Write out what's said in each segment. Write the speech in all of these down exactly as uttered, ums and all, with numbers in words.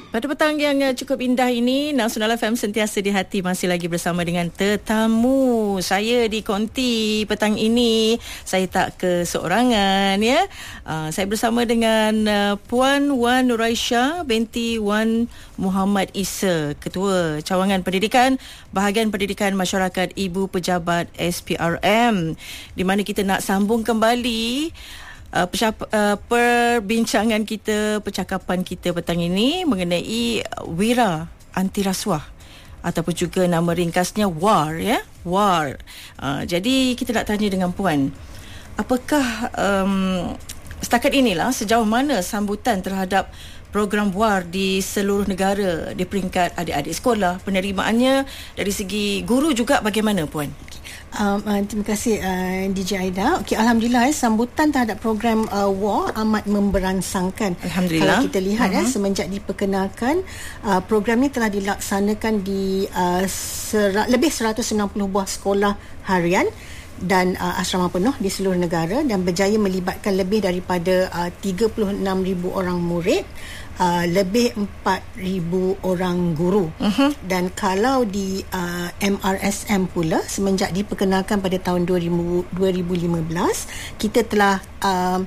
Pada petang yang uh, cukup indah ini, Nasional F M sentiasa di hati, masih lagi bersama dengan tetamu. Saya di konti petang ini, saya tak keseorangan ya. Uh, saya bersama dengan uh, Puan Wan Nuraisha binti Wan Muhammad Isa, Ketua Cawangan Pendidikan Bahagian Pendidikan Masyarakat Ibu Pejabat S P R M, di mana kita nak sambung kembali Uh, persyap, uh, perbincangan kita, percakapan kita petang ini mengenai wira anti rasuah ataupun juga nama ringkasnya W A R ya, W A R. Uh, jadi kita nak tanya dengan Puan, apakah um, setakat inilah sejauh mana sambutan terhadap program W A R di seluruh negara di peringkat adik-adik sekolah, penerimaannya dari segi guru juga bagaimana Puan? Um, uh, terima kasih uh, D J Aida. Okey, alhamdulillah eh, sambutan terhadap program uh, W A R amat memberangsangkan. Alhamdulillah. Kalau kita lihat uh-huh. eh, semenjak diperkenalkan, uh, program ini telah dilaksanakan di uh, ser- lebih seratus sembilan puluh buah sekolah harian dan uh, asrama penuh di seluruh negara dan berjaya melibatkan lebih daripada uh, tiga puluh enam ribu orang murid, uh, lebih empat ribu orang guru. Uh-huh. Dan kalau di uh, M R S M pula, semenjak diperkenalkan pada tahun dua ribu lima belas, kita telah uh,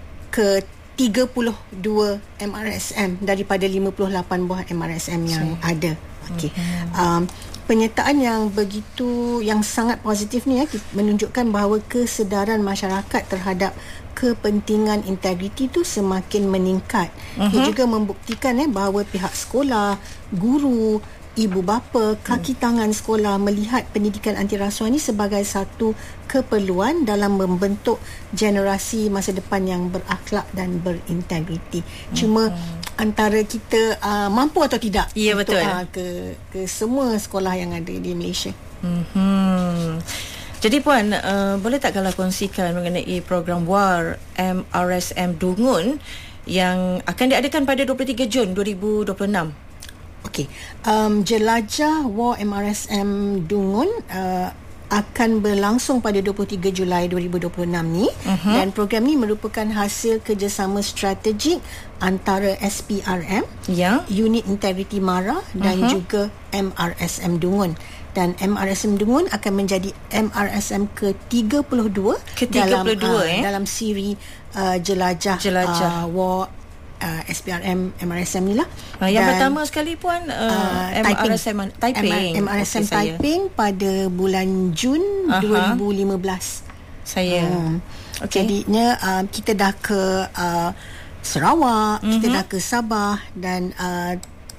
ke tiga puluh dua M R S M daripada lima puluh lapan buah M R S M yang so, ada. Okey. Uh-huh. Um, penyertaan yang begitu yang sangat positif ni ya, menunjukkan bahawa kesedaran masyarakat terhadap kepentingan integriti itu semakin meningkat. Uh-huh. Ia juga membuktikan eh bahawa pihak sekolah, guru, ibu bapa, kaki tangan sekolah melihat pendidikan anti rasuah ini sebagai satu keperluan dalam membentuk generasi masa depan yang berakhlak dan berintegriti. Cuma uh-huh. antara kita uh, mampu atau tidak ya, untuk betul. Uh, ke ke semua sekolah yang ada di Malaysia. Hmm. Jadi Puan, uh, boleh tak kalau kongsikan mengenai program W A R M R S M Dungun yang akan diadakan pada dua puluh tiga Jun dua ribu dua puluh enam? Okey, um, jelajah W A R M R S M Dungun uh, akan berlangsung pada dua puluh tiga Julai dua ribu dua puluh enam ni. Uh-huh. Dan program ni merupakan hasil kerjasama strategik antara S P R M, yeah. Unit Integriti MARA dan uh-huh. juga M R S M Dungun. Dan M R S M Dungun akan menjadi M R S M ke tiga puluh dua ke tiga puluh dua dalam, eh? uh, dalam siri uh, jelajah, jelajah. Uh, W A R Uh, S P R M M R S M ni lah. Uh, yang dan, pertama sekali Puan uh, uh, M R S M Taiping. M R S M okay, Taiping saya. Pada bulan Jun uh-huh. dua ribu lima belas. Saya. Hmm. Okay. Jadinya uh, kita dah ke uh, Sarawak, uh-huh. kita dah ke Sabah dan uh,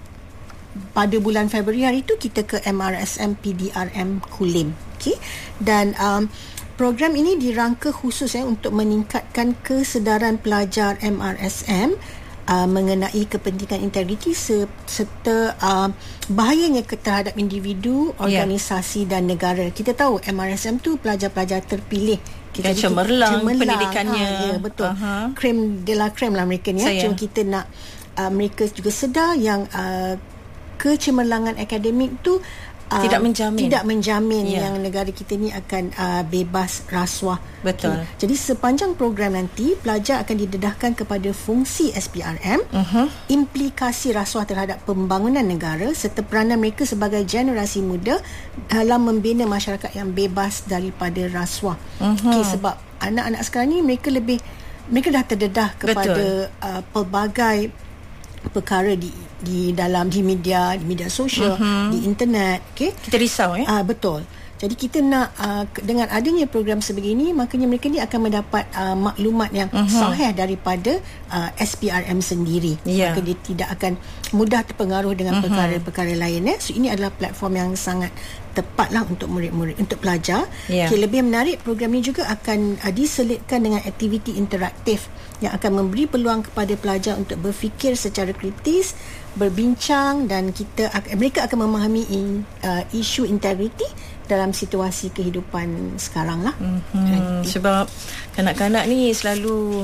pada bulan Februari hari itu kita ke M R S M P D R M Kulim. Okay. Dan um, program ini dirangka khusus eh, untuk meningkatkan kesedaran pelajar M R S M Uh, mengenai kepentingan integriti serta uh, bahayanya terhadap individu, organisasi yeah. dan negara. Kita tahu M R S M tu pelajar-pelajar terpilih. Kita cemerlang, cemerlang pendidikannya. Ha, ya, betul. Uh-huh. Creme de la creme lah mereka ni. Ya. Cuma kita nak uh, mereka juga sedar yang uh, kecemerlangan akademik tu Uh, tidak menjamin tidak menjamin yeah. yang negara kita ni akan uh, bebas rasuah. Betul. Okay. Jadi sepanjang program nanti pelajar akan didedahkan kepada fungsi S P R M, uh-huh. implikasi rasuah terhadap pembangunan negara serta peranan mereka sebagai generasi muda dalam membina masyarakat yang bebas daripada rasuah. Uh-huh. Okay, sebab anak-anak sekarang ni mereka lebih mereka dah terdedah kepada uh, pelbagai perkara di di dalam di media di media sosial, uh-huh. di internet. Okey, kita risau eh uh, betul. Jadi kita nak uh, dengan adanya program sebegini, makanya mereka ni akan mendapat uh, maklumat yang uh-huh. sahih daripada uh, S P R M sendiri. Yeah. Maka dia tidak akan mudah terpengaruh dengan uh-huh. perkara-perkara lain. Eh. So ini adalah platform yang sangat tepatlah untuk murid-murid, untuk pelajar. Yeah. Okay, lebih menarik, program ini juga akan uh, diselitkan dengan aktiviti interaktif yang akan memberi peluang kepada pelajar untuk berfikir secara kritis, berbincang dan kita mereka akan memahami in, uh, isu integriti dalam situasi kehidupan sekarang lah. Mm-hmm. Sebab kanak-kanak ni selalu